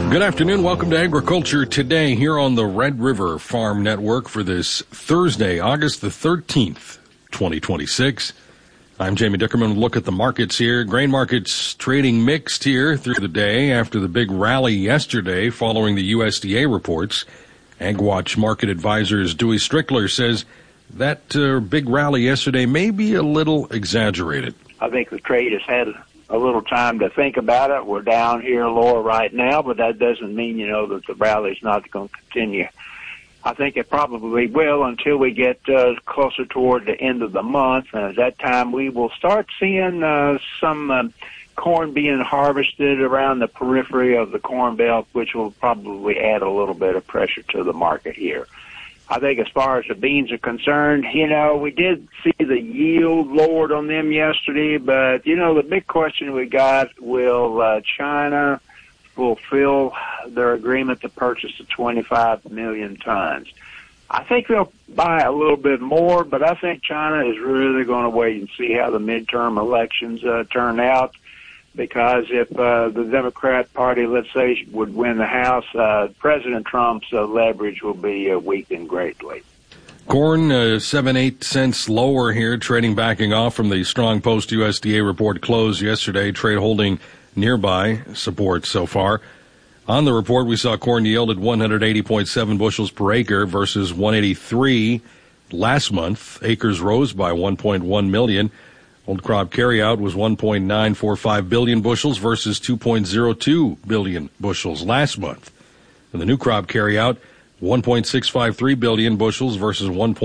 Good afternoon. Welcome to Agriculture Today here on the Red River Farm Network for this Thursday, August the 13th, 2026. I'm Jamie Dickerman. Look at the markets here. Grain markets trading mixed here through the day after the big rally yesterday following the USDA reports. AgWatch market advisors Dewey Strickler says that big rally yesterday may be a little exaggerated. I think the trade has had a little time to think about it. We're down here lower right now, but that doesn't mean, that the rally's not going to continue. I think it probably will until we get closer toward the end of the month. And at that time, we will start seeing some corn being harvested around the periphery of the Corn Belt, which will probably add a little bit of pressure to the market here. I think as far as the beans are concerned, we did see the yield lowered on them yesterday, but, the big question we got, will China fulfill their agreement to purchase the 25 million tons? I think they'll buy a little bit more, but I think China is really going to wait and see how the midterm elections turn out. Because if the Democrat Party, let's say, would win the House, President Trump's leverage will be weakened greatly. Corn, 7-8 cents lower here, trading backing off from the strong post-USDA report close yesterday. Trade holding nearby support so far. On the report, we saw corn yield at 180.7 bushels per acre versus 183 last month. Acres rose by 1.1 million. Old crop carryout was 1.945 billion bushels versus 2.02 billion bushels last month. And the new crop carryout, 1.653 billion bushels versus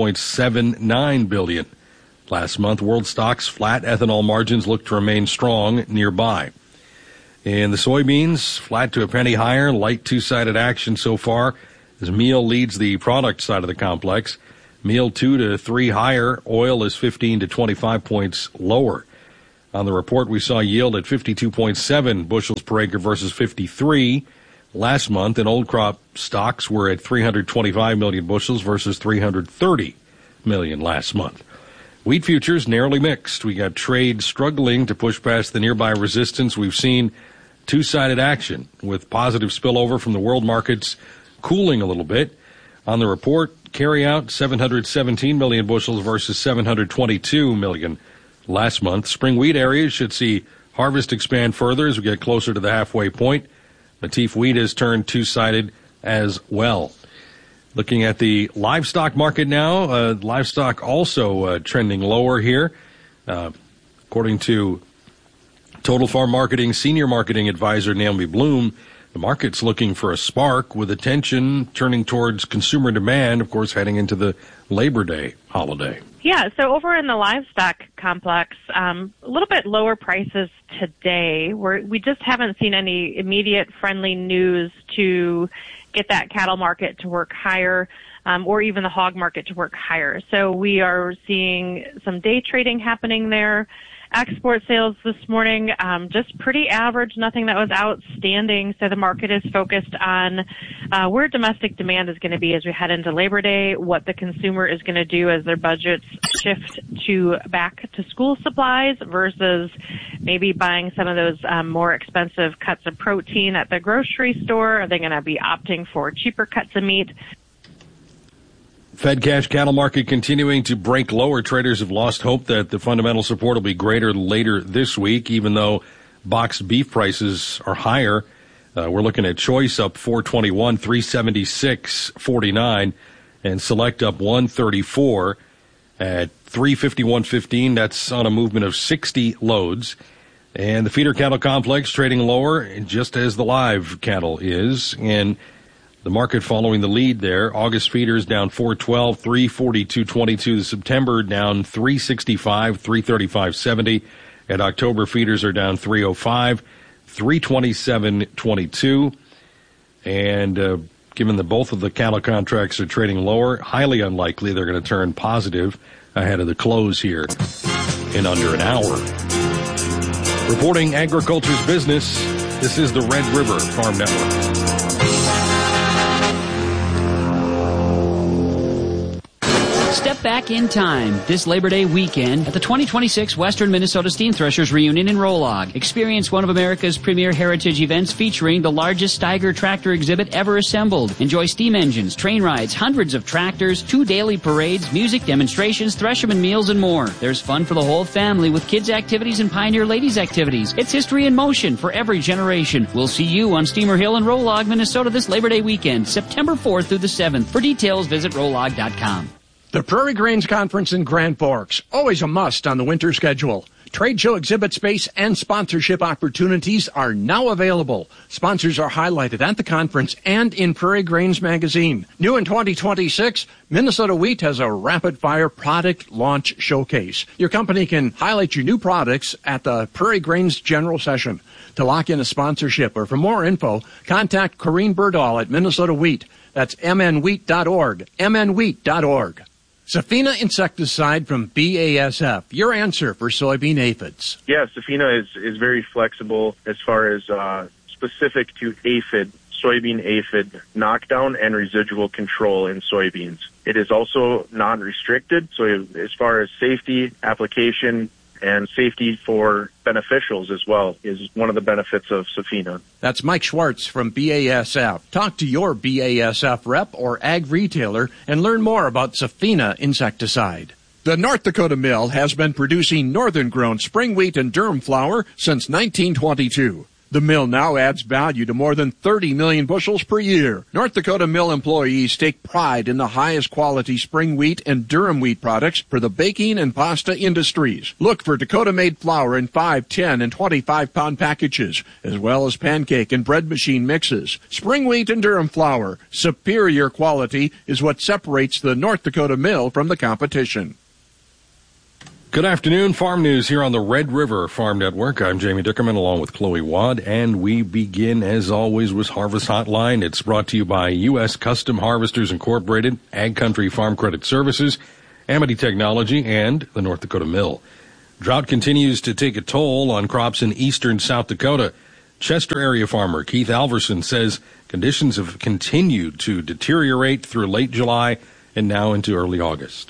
1.79 billion last month. World stocks flat. Ethanol margins look to remain strong nearby. And the soybeans, flat to a penny higher, light two-sided action so far as meal leads the product side of the complex. Meal 2 to 3 higher. Oil is 15 to 25 points lower. On the report, we saw yield at 52.7 bushels per acre versus 53 last month. And old crop stocks were at 325 million bushels versus 330 million last month. Wheat futures narrowly mixed. We got trade struggling to push past the nearby resistance. We've seen two-sided action with positive spillover from the world markets cooling a little bit. On the report, carryout 717 million bushels versus 722 million last month. Spring wheat areas should see harvest expand further as we get closer to the halfway point. Matif wheat has turned two-sided as well. Looking at the livestock market now, livestock also trending lower here. According to Total Farm Marketing Senior Marketing Advisor Naomi Bloom, the market's looking for a spark with attention turning towards consumer demand, of course, heading into the Labor Day holiday. Yeah, so over in the livestock complex, a little bit lower prices today. We just haven't seen any immediate friendly news to get that cattle market to work higher, or even the hog market to work higher. So we are seeing some day trading happening there. Export sales this morning, just pretty average, nothing that was outstanding. So the market is focused on where domestic demand is going to be as we head into Labor Day, what the consumer is going to do as their budgets shift to back to school supplies versus maybe buying some of those more expensive cuts of protein at the grocery store. Are they going to be opting for cheaper cuts of meat? Fed cash cattle market continuing to break lower. Traders have lost hope that the fundamental support will be greater later this week, even though boxed beef prices are higher. We're looking at choice up 421, 376.49, and select up 134 at 351.15. That's on a movement of 60 loads. And the feeder cattle complex trading lower, just as the live cattle is. And the market following the lead there. August feeders down 412, 342.22. The September down 365, 335.70. And October feeders are down 305, 327.22. And given that both of the cattle contracts are trading lower, highly unlikely they're going to turn positive ahead of the close here in under an hour. Reporting agriculture's business, this is the Red River Farm Network. Step back in time this Labor Day weekend at the 2026 Western Minnesota Steam Threshers Reunion in Rolog. Experience one of America's premier heritage events featuring the largest Steiger tractor exhibit ever assembled. Enjoy steam engines, train rides, hundreds of tractors, 2 daily parades, music, demonstrations, Thresherman meals, and more. There's fun for the whole family with kids' activities and Pioneer Ladies activities. It's history in motion for every generation. We'll see you on Steamer Hill in Rolog, Minnesota this Labor Day weekend, September 4th through the 7th. For details, visit rolog.com. The Prairie Grains Conference in Grand Forks, always a must on the winter schedule. Trade show exhibit space and sponsorship opportunities are now available. Sponsors are highlighted at the conference and in Prairie Grains magazine. New in 2026, Minnesota Wheat has a rapid-fire product launch showcase. Your company can highlight your new products at the Prairie Grains General Session. To lock in a sponsorship or for more info, contact Corrine Berdahl at Minnesota Wheat. That's mnwheat.org, mnwheat.org. Safina insecticide from BASF, your answer for soybean aphids. Yeah, Safina is very flexible as far as specific to aphid, soybean aphid knockdown and residual control in soybeans. It is also non-restricted, so as far as safety, application, and safety for beneficials as well is one of the benefits of Safina. That's Mike Schwartz from BASF. Talk to your BASF rep or ag retailer and learn more about Safina insecticide. The North Dakota Mill has been producing northern-grown spring wheat and durum flour since 1922. The mill now adds value to more than 30 million bushels per year. North Dakota Mill employees take pride in the highest quality spring wheat and durum wheat products for the baking and pasta industries. Look for Dakota-made flour in 5, 10, and 25-pound packages, as well as pancake and bread machine mixes. Spring wheat and durum flour, superior quality, is what separates the North Dakota Mill from the competition. Good afternoon. Farm News here on the Red River Farm Network. I'm Jamie Dickerman along with Chloe Wadd, and we begin, as always, with Harvest Hotline. It's brought to you by U.S. Custom Harvesters Incorporated, Ag Country Farm Credit Services, Amity Technology, and the North Dakota Mill. Drought continues to take a toll on crops in eastern South Dakota. Chester area farmer Keith Alverson says conditions have continued to deteriorate through late July and now into early August.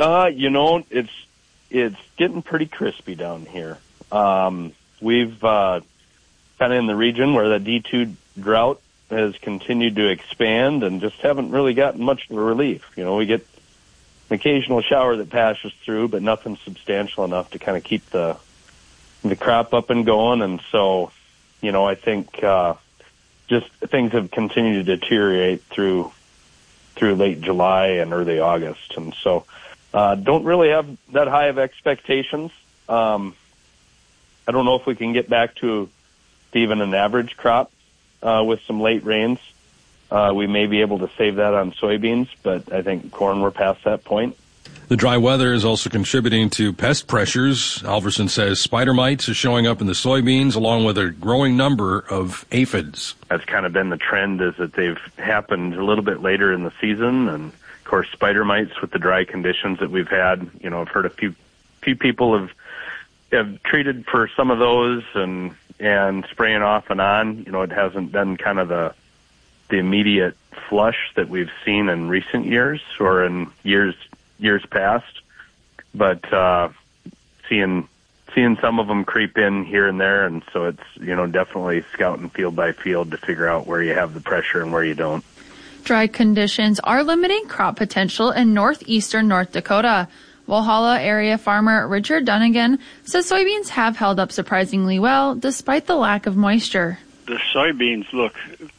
It's getting pretty crispy down here. We've kind of in the region where the D2 drought has continued to expand and just haven't really gotten much of a relief. We get an occasional shower that passes through, but nothing substantial enough to kind of keep the crop up and going. And so, I think just things have continued to deteriorate through late July and early August. And so don't really have that high of expectations. I don't know if we can get back to even an average crop with some late rains. We may be able to save that on soybeans, but I think corn, we're past that point. The dry weather is also contributing to pest pressures. Alverson says spider mites are showing up in the soybeans along with a growing number of aphids. That's kind of been the trend, is that they've happened a little bit later in the season, and of course, spider mites with the dry conditions that we've had. I've heard a few people have treated for some of those and spraying off and on. It hasn't been kind of the immediate flush that we've seen in recent years or in years past. But seeing some of them creep in here and there, and so it's definitely scouting field by field to figure out where you have the pressure and where you don't. Dry conditions are limiting crop potential in northeastern North Dakota. Walhalla area farmer Richard Dunnigan says soybeans have held up surprisingly well despite the lack of moisture. The soybeans look,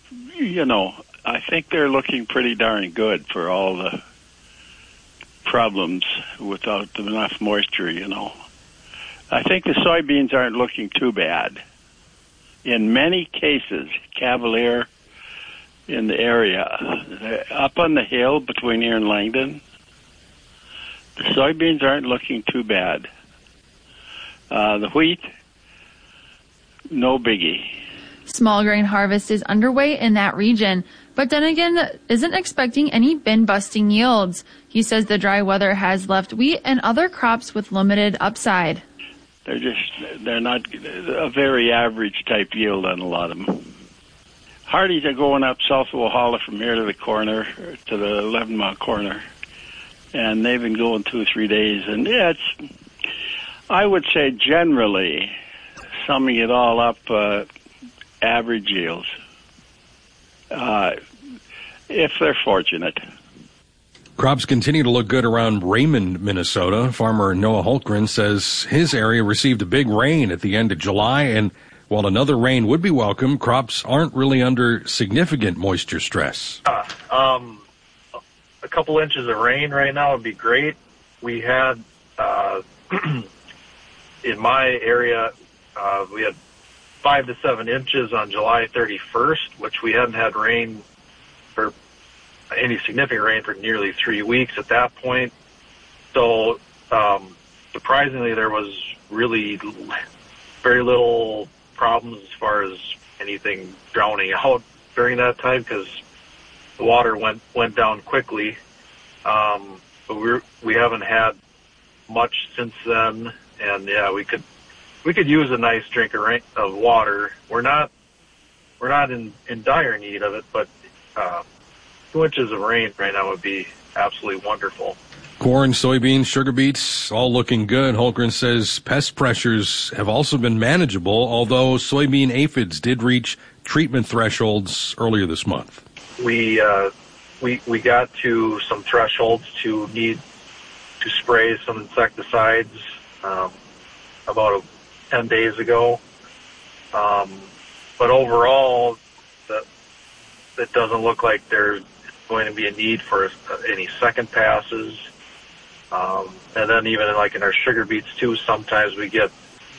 I think they're looking pretty darn good for all the problems without enough moisture, I think the soybeans aren't looking too bad. In many cases, Cavalier in the area, up on the hill between here and Langdon, the soybeans aren't looking too bad. The wheat, no biggie. Small grain harvest is underway in that region, but Dunnigan isn't expecting any bin-busting yields. He says the dry weather has left wheat and other crops with limited upside. They're not a very average type yield on a lot of them. Hardies are going up south of Walhalla from here to the corner, to the 11-mile corner. and they've been going 2 or 3 days. And yeah, I would say generally, summing it all up, average yields, if they're fortunate. Crops continue to look good around Raymond, Minnesota. Farmer Noah Holtgren says his area received a big rain at the end of July, and while another rain would be welcome, crops aren't really under significant moisture stress. A couple inches of rain right now would be great. We had, in my area, we had 5 to 7 inches on July 31st, which we hadn't had rain for any significant rain for nearly 3 weeks at that point. So, surprisingly, there was really very little problems as far as anything drowning out during that time because the water went down quickly. But we haven't had much since then, and yeah, we could use a nice drink of water. We're not in dire need of it, but 2 inches of rain right now would be absolutely wonderful. Corn, soybeans, sugar beets, all looking good. Holgren says pest pressures have also been manageable, although soybean aphids did reach treatment thresholds earlier this month. We got to some thresholds to need to spray some insecticides about 10 days ago. But overall, it doesn't look like there's going to be a need for any second passes. And then even in our sugar beets too, sometimes we get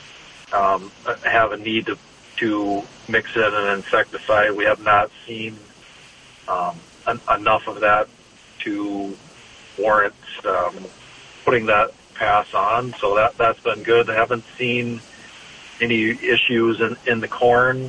have a need to mix in an insecticide. We have not seen enough of that to warrant putting that pass on. So that's been good. I haven't seen any issues in the corn,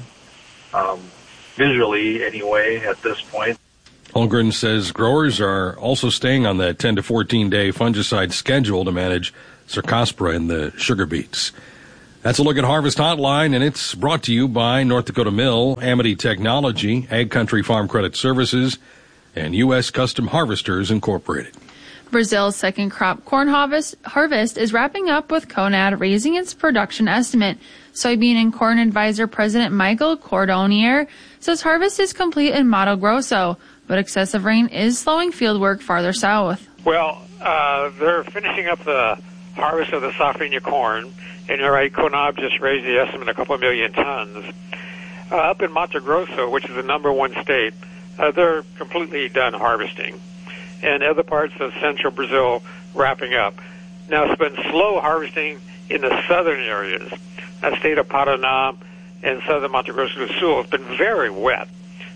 visually anyway, at this point. Holgren says growers are also staying on that 10 to 14-day fungicide schedule to manage Cercospora in the sugar beets. That's a look at Harvest Hotline, and it's brought to you by North Dakota Mill, Amity Technology, Ag Country Farm Credit Services, and U.S. Custom Harvesters Incorporated. Brazil's second crop corn harvest is wrapping up, with CONAD raising its production estimate. Soybean and Corn Advisor President Michael Cordonnier says harvest is complete in Mato Grosso, but excessive rain is slowing field work farther south. Well, they're finishing up the harvest of the safrinha corn, and you're right, CONAB just raised the estimate a couple million tons. Up in Mato Grosso, which is the number one state, they're completely done harvesting. And other parts of central Brazil wrapping up. Now, it's been slow harvesting in the southern areas. The state of Paraná and southern Mato Grosso do Sul has been very wet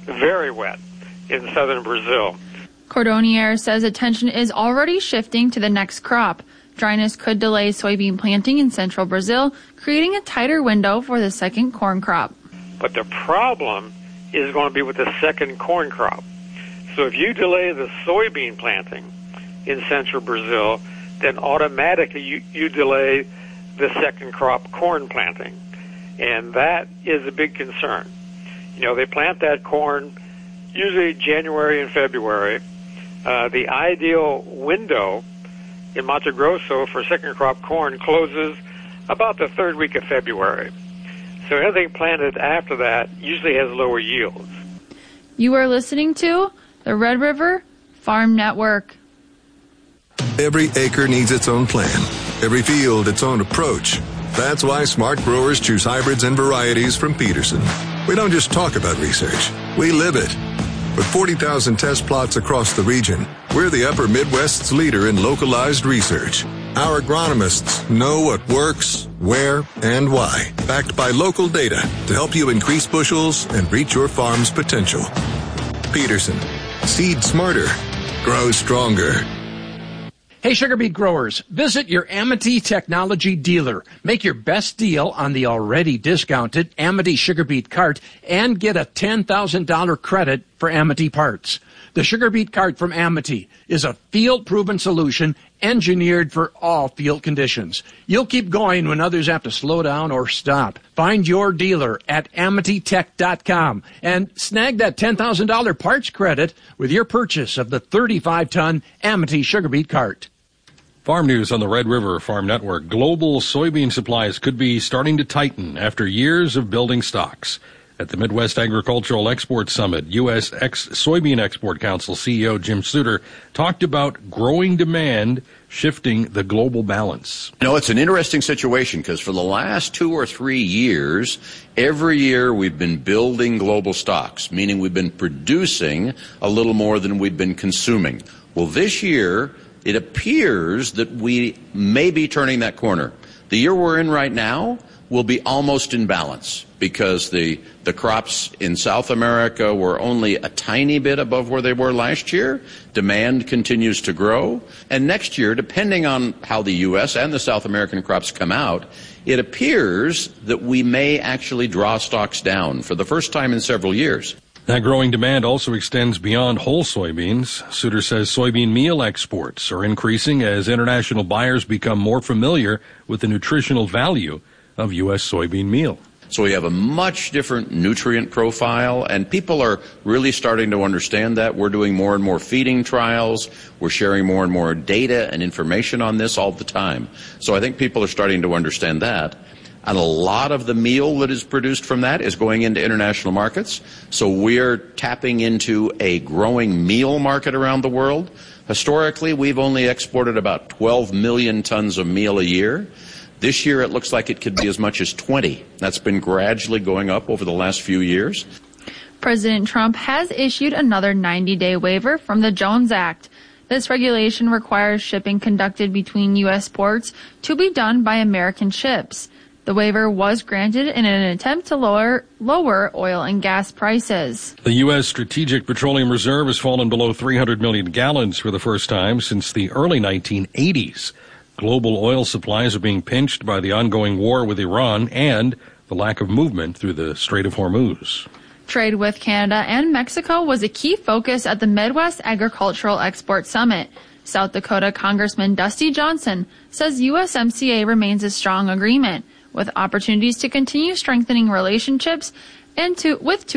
in southern Brazil. Cordonnier says attention is already shifting to the next crop. Dryness could delay soybean planting in central Brazil, creating a tighter window for the second corn crop. But the problem is going to be with the second corn crop. So if you delay the soybean planting in central Brazil, then automatically you delay the second crop corn planting. And that is a big concern. You know, they plant that corn usually January and February. The ideal window in Mato Grosso for second crop corn closes about the third week of February. So anything planted after that usually has lower yields. You are listening to the Red River Farm Network. Every acre needs its own plan. Every field its own approach. That's why smart growers choose hybrids and varieties from Peterson. We don't just talk about research. We live it. With 40,000 test plots across the region, we're the Upper Midwest's leader in localized research. Our agronomists know what works, where, and why, backed by local data to help you increase bushels and reach your farm's potential. Peterson. Seed smarter. Grow stronger. Hey, sugar beet growers, visit your Amity Technology dealer. Make your best deal on the already discounted Amity sugar beet cart and get a $10,000 credit for Amity parts. The Sugar Beet cart from Amity is a field-proven solution engineered for all field conditions. You'll keep going when others have to slow down or stop. Find your dealer at AmityTech.com and snag that $10,000 parts credit with your purchase of the 35-ton Amity Sugar Beet cart. Farm news on the Red River Farm Network. Global soybean supplies could be starting to tighten after years of building stocks. At the Midwest Agricultural Export Summit, U.S. Soybean Export Council CEO Jim Suter talked about growing demand shifting the global balance. You know, it's an interesting situation because for the last 2 or 3 years, every year we've been building global stocks, meaning we've been producing a little more than we've been consuming. Well, this year, it appears that we may be turning that corner. The year we're in right now will be almost in balance because the crops in South America were only a tiny bit above where they were last year. Demand continues to grow. And next year, depending on how the U.S. and the South American crops come out, it appears that we may actually draw stocks down for the first time in several years. That growing demand also extends beyond whole soybeans. Suter says soybean meal exports are increasing as international buyers become more familiar with the nutritional value of U.S. soybean meal. So we have a much different nutrient profile, and people are really starting to understand that. We're doing more and more feeding trials. We're sharing more and more data and information on this all the time. So I think people are starting to understand that. And a lot of the meal that is produced from that is going into international markets. So we're tapping into a growing meal market around the world. Historically, we've only exported about 12 million tons of meal a year. This year, it looks like it could be as much as 20. That's been gradually going up over the last few years. President Trump has issued another 90-day waiver from the Jones Act. This regulation requires shipping conducted between U.S. ports to be done by American ships. The waiver was granted in an attempt to lower oil and gas prices. The U.S. Strategic Petroleum Reserve has fallen below 300 million gallons for the first time since the early 1980s. Global oil supplies are being pinched by the ongoing war with Iran and the lack of movement through the Strait of Hormuz. Trade with Canada and Mexico was a key focus at the Midwest Agricultural Export Summit. South Dakota Congressman Dusty Johnson says USMCA remains a strong agreement, with opportunities to continue strengthening relationships and with two